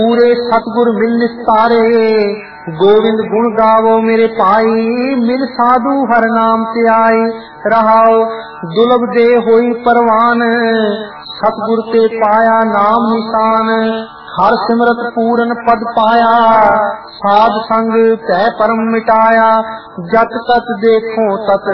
पूरे सतगुर मिल निस्तारे, गोविंद गुण गावो मेरे पाई, मिल साधु हर नाम से आई। रहाओ दुर्लभ दे होई परवान, सतगुर ते पाया नाम निशान। हर सिमरत पूरन पद पाया, साध संग तै परम मिटाया। जत तत देखो तत